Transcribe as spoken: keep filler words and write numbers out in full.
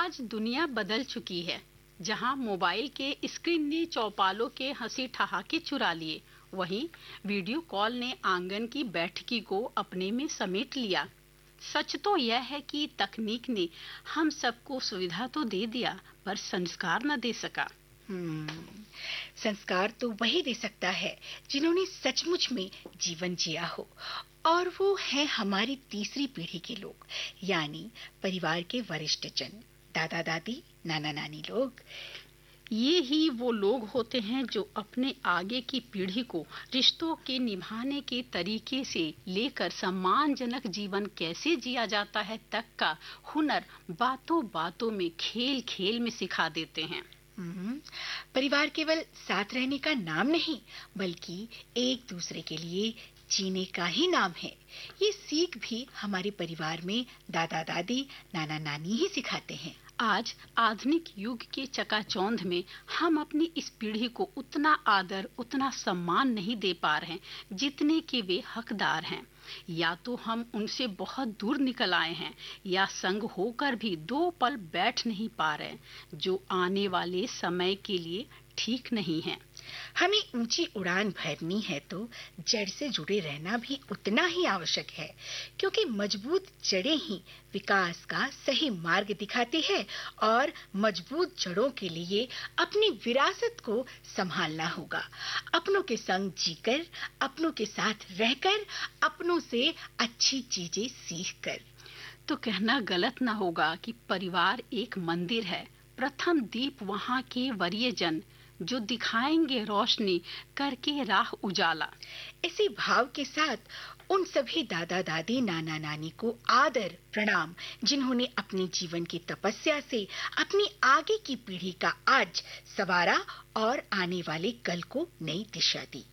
आज दुनिया बदल चुकी है। जहां मोबाइल के स्क्रीन ने चौपालों के हंसी ठहाके चुरा लिए, वहीं वीडियो कॉल ने आंगन की बैठकी को अपने में समेट लिया। सच तो यह है कि तकनीक ने हम सबको सुविधा तो दे दिया, पर संस्कार न दे सका। हम्म, संस्कार तो वही दे सकता है जिन्होंने सचमुच में जीवन जिया हो, और वो है हमारी तीसरी पीढ़ी के लोग, यानी परिवार के वरिष्ठ जन, दादा दादी, नाना नानी लोग। ये ही वो लोग होते हैं जो अपने आगे की पीढ़ी को रिश्तों के निभाने के तरीके से लेकर सम्मानजनक जीवन कैसे जिया जाता है तक का हुनर बातों बातों में, खेल खेल में सिखा देते हैं। हम्म, परिवार केवल साथ रहने का नाम नहीं, बल्कि एक दूसरे के लिए जीने का ही नाम है। ये सीख भी हमारे परिवार में दादा दादी, नाना नानी ही सिखाते हैं। आज आधुनिक युग के चकाचौंध में हम अपनी इस पीढ़ी को उतना आदर, उतना सम्मान नहीं दे पा रहे हैं जितने कि वे हकदार हैं। या तो हम उनसे बहुत दूर निकल आए हैं, या संग होकर भी दो पल बैठ नहीं पा रहे, जो आने वाले समय के लिए ठीक नहीं है। हमें ऊंची उड़ान भरनी है तो जड़ से जुड़े रहना भी उतना ही आवश्यक है, क्योंकि मजबूत जड़ें ही विकास का सही मार्ग दिखाती है, और मजबूत जड़ों के लिए अपनी विरासत को संभालना होगा। अपनों के संग जीकर, अपनों के साथ रहकर, अपनों से अच्छी चीजें सीखकर। तो कहना गलत ना होगा कि परिवार एक मंदिर है। प्रथम दीप वहाँ के वरीयजन, जो दिखाएंगे रोशनी करके राह उजाला। इसी भाव के साथ उन सभी दादा दादी, नाना नानी को आदर प्रणाम, जिन्होंने अपने जीवन की तपस्या से अपनी आगे की पीढ़ी का आज संवारा और आने वाले कल को नई दिशा दी।